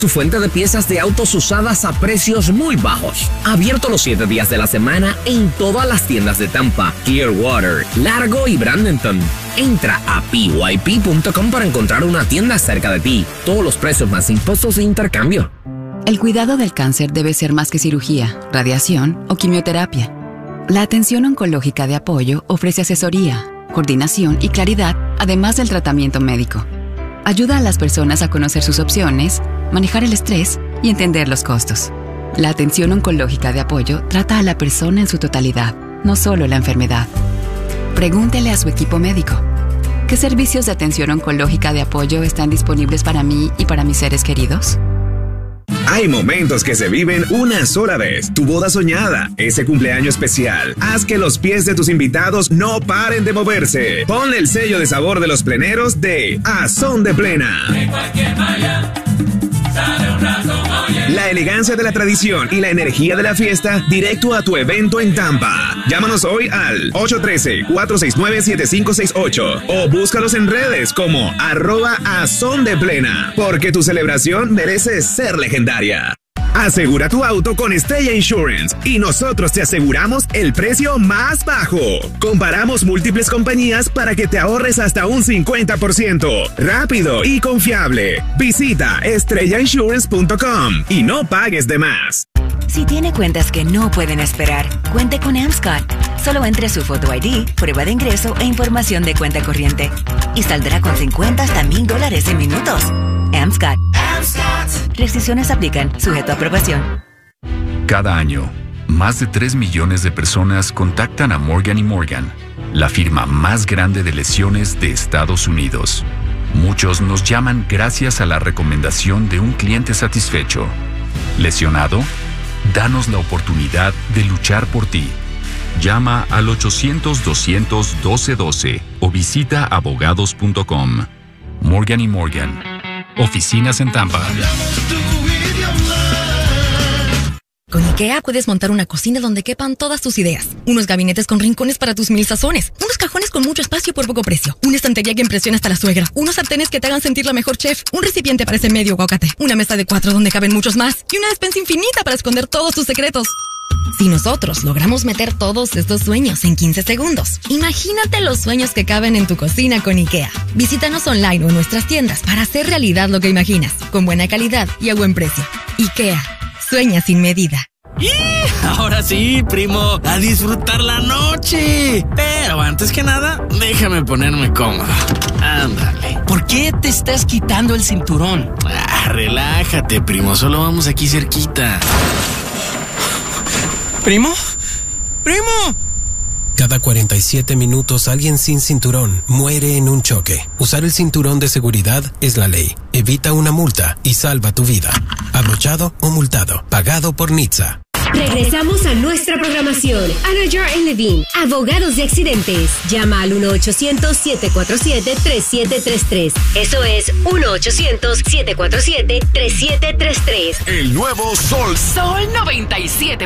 tu fuente de piezas de autos usadas a precios muy bajos. Abierto los 7 días de la semana en todas las tiendas de Tampa, Clearwater, Largo y Bradenton. Entra a pyp.com para encontrar una tienda cerca de ti. Todos los precios más impuestos de intercambio. El cuidado del cáncer debe ser más que cirugía, radiación o quimioterapia. La atención oncológica de apoyo ofrece asesoría, coordinación y claridad, además del tratamiento médico. Ayuda a las personas a conocer sus opciones, manejar el estrés y entender los costos. La atención oncológica de apoyo trata a la persona en su totalidad, no solo la enfermedad. Pregúntele a su equipo médico. ¿Qué servicios de atención oncológica de apoyo están disponibles para mí y para mis seres queridos? Hay momentos que se viven una sola vez. Tu boda soñada, ese cumpleaños especial. Haz que los pies de tus invitados no paren de moverse. Ponle el sello de sabor de los pleneros de A Son de Plena. De cualquier malla, sale un rato, oye. La elegancia de la tradición y la energía de la fiesta directo a tu evento en Tampa. Llámanos hoy al 813-469-7568 o búscalos en redes como @asondeplena, porque tu celebración merece ser legendaria. Asegura tu auto con Estrella Insurance y nosotros te aseguramos el precio más bajo. Comparamos múltiples compañías para que te ahorres hasta un 50%. Rápido y confiable. Visita estrellainsurance.com y no pagues de más. Si tiene cuentas que no pueden esperar, cuente con Amscot. Solo entre su Photo ID, prueba de ingreso e información de cuenta corriente. Y saldrá con 50 hasta $1,000 en minutos. Amscot. Restricciones aplican, sujeto a aprobación. Cada año, más de 3 millones de personas contactan a Morgan & Morgan, la firma más grande de lesiones de Estados Unidos. Muchos nos llaman gracias a la recomendación de un cliente satisfecho. ¿Lesionado? Danos la oportunidad de luchar por ti. Llama al 800-200-1212 o visita abogados.com. Morgan & Morgan. Oficinas en Tampa. Con IKEA puedes montar una cocina donde quepan todas tus ideas. Unos gabinetes con rincones para tus 1000 sazones. Unos cajones con mucho espacio por poco precio. Una estantería que impresiona hasta la suegra. Unos sartenes que te hagan sentir la mejor chef. Un recipiente para ese medio aguacate. Una mesa de 4 donde caben muchos más. Y una despensa infinita para esconder todos tus secretos. Si nosotros logramos meter todos estos sueños en 15 segundos, imagínate los sueños que caben en tu cocina con IKEA. Visítanos online o en nuestras tiendas para hacer realidad lo que imaginas, con buena calidad y a buen precio. IKEA. Sueña sin medida. Ahora sí, primo, a disfrutar la noche. Pero antes que nada, déjame ponerme cómodo. Ándale. ¿Por qué te estás quitando el cinturón? Relájate, primo, solo vamos aquí cerquita. ¿Primo? ¡Primo! Cada 47 minutos alguien sin cinturón muere en un choque. Usar el cinturón de seguridad es la ley. Evita una multa y salva tu vida. Abrochado o multado. Pagado por NHTSA. Regresamos a nuestra programación. Anajar & Levine, abogados de accidentes. Llama al 1-800-747-3733. Eso es 1-800-747-3733. El nuevo Sol 97.